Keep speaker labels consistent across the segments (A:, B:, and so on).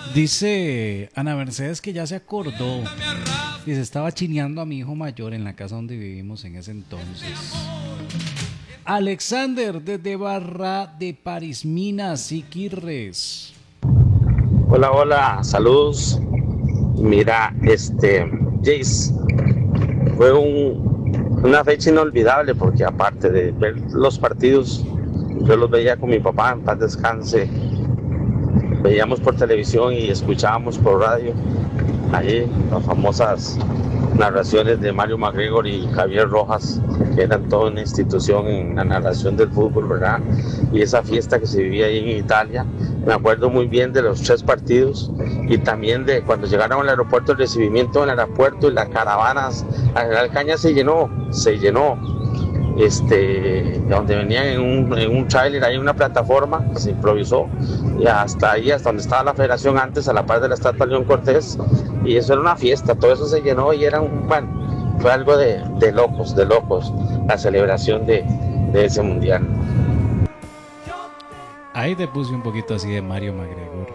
A: Dice Ana Mercedes que ya se acordó. Dice, estaba chineando a mi hijo mayor en la casa donde vivimos en ese entonces. Alexander desde Barra de París, Minas, Siquirres.
B: Hola, hola, saludos. Mira, Jace, fue una fecha inolvidable porque aparte de ver los partidos, yo los veía con mi papá, en paz descanse. Veíamos por televisión y escuchábamos por radio ahí las famosas narraciones de Mario McGregor y Javier Rojas, que eran toda una institución en la narración del fútbol, ¿verdad? Y esa fiesta que se vivía ahí en Italia, me acuerdo muy bien de los 3 partidos y también de cuando llegaron al aeropuerto, el recibimiento en el aeropuerto y las caravanas. La General Caña se llenó, donde venían en un tráiler, hay una plataforma que se improvisó y hasta ahí, hasta donde estaba la federación antes, a la par de la estatua de León Cortés, y eso era una fiesta, todo eso se llenó y bueno, fue algo de locos, la celebración de ese mundial.
A: Ahí te puse un poquito así de Mario McGregor.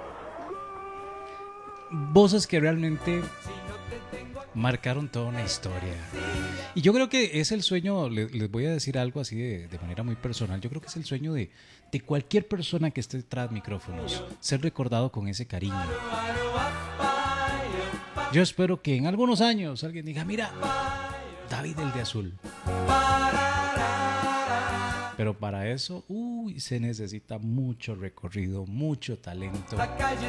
A: Voces que realmente marcaron toda una historia. Y yo creo que es el sueño, les voy a decir algo así de manera muy personal, yo creo que es el sueño de cualquier persona que esté tras micrófonos, ser recordado con ese cariño. Yo espero que en algunos años alguien diga, mira, David el de azul. Pero para eso, se necesita mucho recorrido, mucho talento.